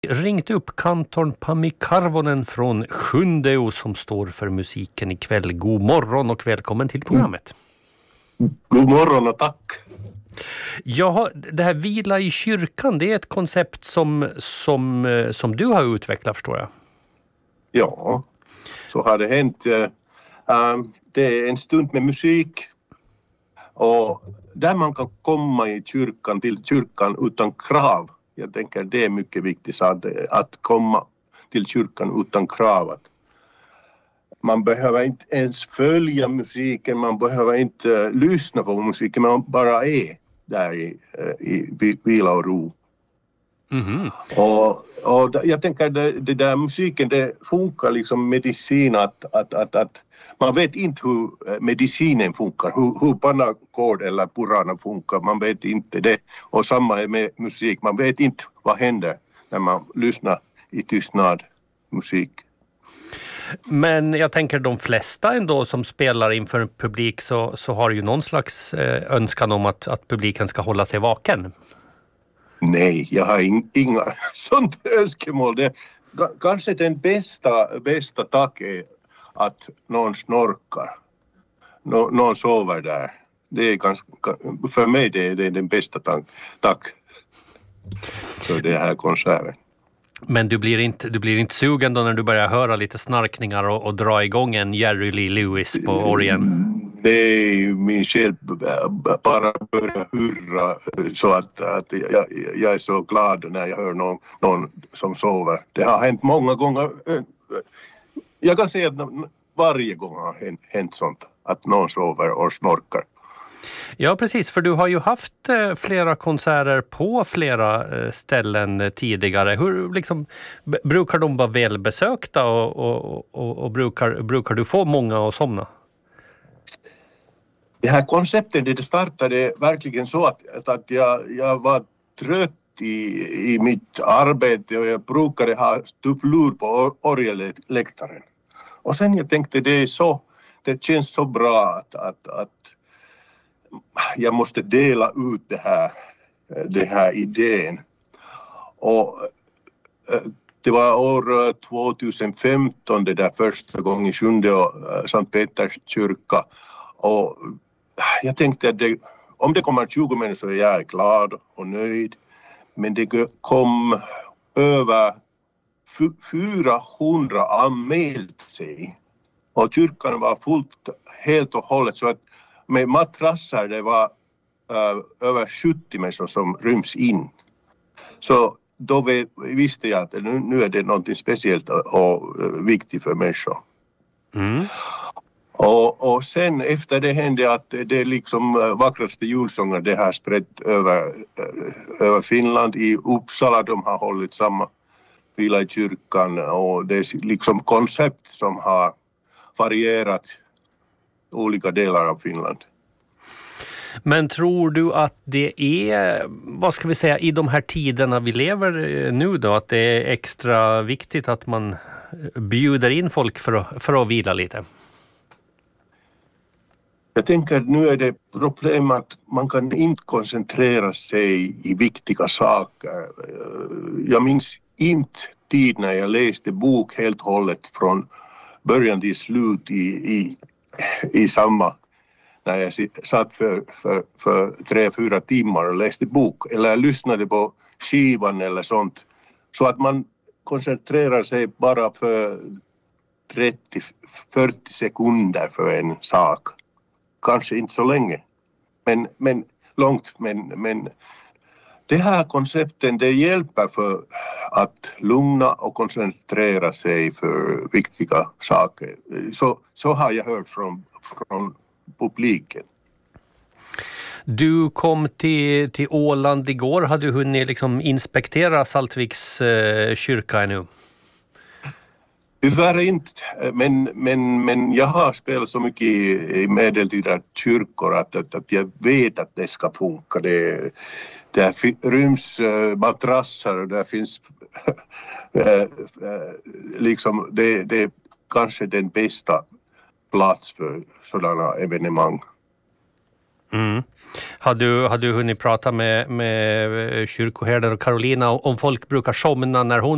ringt upp kantorn Pami Karvonen från Sjundeo som står för musiken ikväll. God morgon och välkommen till programmet. God morgon och tack. Ja, det här vila i kyrkan, det är ett koncept som du har utvecklat, förstår jag. Ja, så har det hänt. Det är en stund med musik och där man kan komma till kyrkan utan krav. Jag tänker det är mycket viktigt att komma till kyrkan utan krav. Man behöver inte ens följa musiken, man behöver inte lyssna på musiken, man bara är där i vila och ro. Mm-hmm. Och jag tänker det där musiken, det funkar liksom medicin att man vet inte hur medicinen funkar, hur panakord eller purana funkar, man vet inte det. Och samma är med musik, man vet inte vad händer när man lyssnar i tystnad musik. Men jag tänker de flesta ändå som spelar inför en publik så har ju någon slags önskan om att publiken ska hålla sig vaken. Nej, jag har inga sånt önskemål. Kanske den bästa tack är att någon snorkar. Någon sover där. Det är för mig det är den bästa tack för det här konserten. Men du blir inte sugen då när du börjar höra lite snarkningar och dra igång en Jerry Lee Lewis på orgeln? Nej, min själ bara börjar hurra så att jag är så glad när jag hör någon som sover. Det har hänt många gånger. Jag kan säga att varje gång har hänt sånt att någon sover och snorkar. Ja, precis, för du har ju haft flera konserter på flera ställen tidigare. Hur liksom, brukar de vara välbesökta och brukar du få många att somna? Det här konceptet det startade verkligen så att jag var trött i mitt arbete och jag brukade ha stupplur på orgelläktaren. Och sen jag tänkte det känns så bra att jag måste dela ut det här idén. Och det var år 2015 det där första gången i Sjundeo Sankt Peters kyrka. Och jag tänkte att om det kommer 20 människor så är jag glad och nöjd. Men det kom över 400 anmält sig. Och kyrkan var fullt helt och hållet så att med matrasser det var över 70 människor som ryms in. Så då visste jag att nu är det något speciellt och viktigt för människor. Mm. Och sen efter det hände att det liksom vackraste julsånger det har spritt över Finland. I Uppsala de har hållit samma vila i kyrkan och det är liksom koncept som har varierat olika delar av Finland. Men tror du att det är, vad ska vi säga, i de här tiderna vi lever nu då, att det är extra viktigt att man bjuder in folk för att vila lite? Jag tänker att nu är det problem att man kan inte koncentrera sig i viktiga saker. Jag minns inte tid när jag läste bok helt och hållet från början till slut i samma, när jag satt för 3-4 timmar och läste bok eller lyssnade på skivan eller sånt. Så att man koncentrerar sig bara för 30-40 sekunder för en sak. Kanske inte så länge, men långt. Men det här koncepten det hjälper för att lugna och koncentrera sig för viktiga saker. Så har jag hört från publiken. Du kom till Åland igår. Har du hunnit liksom inspektera Saltviks kyrka ännu? Tyvärr inte, men jag har spelat så mycket i medeltida kyrkor att jag vet att det ska funka. Där ryms matrasser och där finns liksom det är kanske den bästa plats för sådana evenemang. Mm. Har du hunnit prata med kyrkoherden och Carolina om folk brukar somna när hon